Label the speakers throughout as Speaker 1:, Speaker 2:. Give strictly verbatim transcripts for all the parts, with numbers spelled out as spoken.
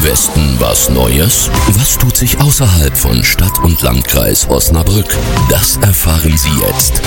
Speaker 1: im Westen was Neues? Was tut sich außerhalb von Stadt und Landkreis Osnabrück? Das erfahren Sie jetzt.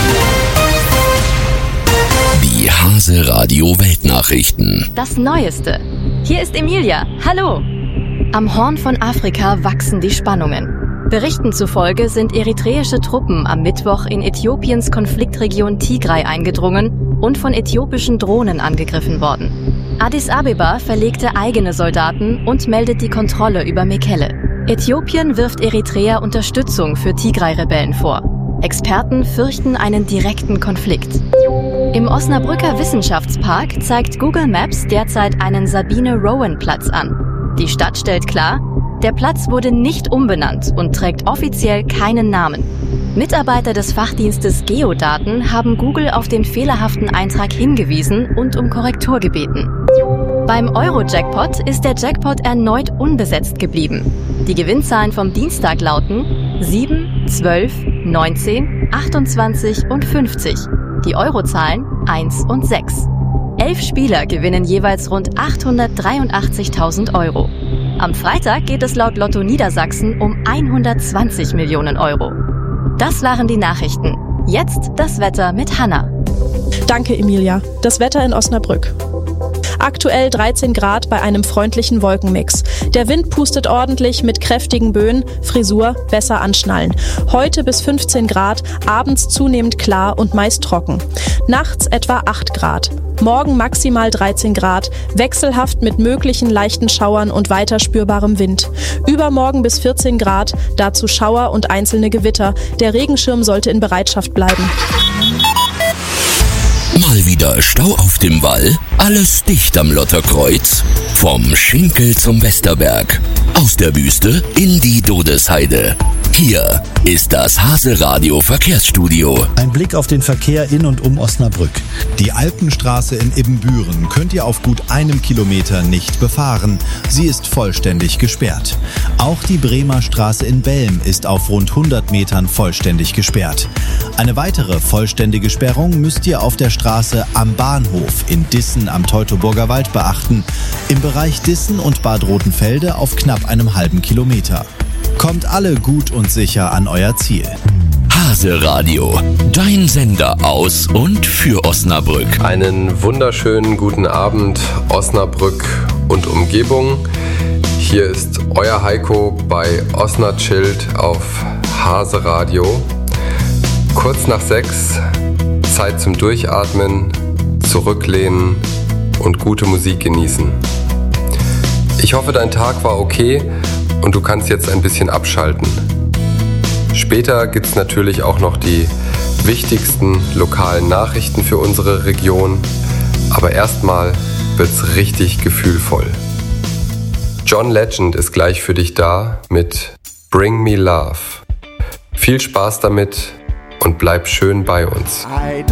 Speaker 1: Die Hase Radio Weltnachrichten.
Speaker 2: Das Neueste. Hier ist Emilia. Hallo. Am Horn von Afrika wachsen die Spannungen. Berichten zufolge sind eritreische Truppen am Mittwoch in Äthiopiens Konfliktregion Tigray eingedrungen und von äthiopischen Drohnen angegriffen worden. Addis Abeba verlegte eigene Soldaten und meldet die Kontrolle über Mekelle. Äthiopien wirft Eritrea Unterstützung für Tigray-Rebellen vor. Experten fürchten einen direkten Konflikt. Im Osnabrücker Wissenschaftspark zeigt Google Maps derzeit einen Sabine-Rowan-Platz an. Die Stadt stellt klar, der Platz wurde nicht umbenannt und trägt offiziell keinen Namen. Mitarbeiter des Fachdienstes Geodaten haben Google auf den fehlerhaften Eintrag hingewiesen und um Korrektur gebeten. Beim Euro-Jackpot ist der Jackpot erneut unbesetzt geblieben. Die Gewinnzahlen vom Dienstag lauten sieben, zwölf, neunzehn, achtundzwanzig und fünfzig. Die Eurozahlen eins und sechs. Elf Spieler gewinnen jeweils rund achthundertdreiundachtzigtausend Euro. Am Freitag geht es laut Lotto Niedersachsen um hundertzwanzig Millionen Euro. Das waren die Nachrichten. Jetzt das Wetter mit Hanna.
Speaker 3: Danke, Emilia. Das Wetter in Osnabrück. Aktuell dreizehn Grad bei einem freundlichen Wolkenmix. Der Wind pustet ordentlich mit kräftigen Böen, Frisur besser anschnallen. Heute bis fünfzehn Grad, abends zunehmend klar und meist trocken. Nachts etwa acht Grad. Morgen maximal dreizehn Grad, wechselhaft mit möglichen leichten Schauern und weiter spürbarem Wind. Übermorgen bis vierzehn Grad, dazu Schauer und einzelne Gewitter. Der Regenschirm sollte in Bereitschaft bleiben.
Speaker 1: Mal wieder Stau auf dem Wall? Alles dicht am Lotterkreuz? Vom Schinkel zum Westerberg. Aus der Wüste in die Dodesheide. Hier ist das Hase Radio Verkehrsstudio.
Speaker 4: Ein Blick auf den Verkehr in und um Osnabrück. Die Alpenstraße in Ibbenbüren könnt ihr auf gut einem Kilometer nicht befahren. Sie ist vollständig gesperrt. Auch die Bremer Straße in Belm ist auf rund hundert Metern vollständig gesperrt. Eine weitere vollständige Sperrung müsst ihr auf der Straße am Bahnhof in Dissen am Teutoburger Wald beachten. Im Bereich Dissen und Bad Rotenfelde auf knapp einem halben Kilometer. Kommt alle gut und sicher an euer Ziel.
Speaker 1: Hase Radio, dein Sender aus und für Osnabrück.
Speaker 5: Einen wunderschönen guten Abend, Osnabrück und Umgebung. Hier ist euer Heiko bei Osnachild auf Hase Radio. Kurz nach sechs, Zeit zum Durchatmen, zurücklehnen und gute Musik genießen. Ich hoffe, dein Tag war okay und du kannst jetzt ein bisschen abschalten. Später gibt es natürlich auch noch die wichtigsten lokalen Nachrichten für unsere Region, aber erstmal wird's richtig gefühlvoll. John Legend ist gleich für dich da mit Bring Me Love. Viel Spaß damit und bleib schön bei uns.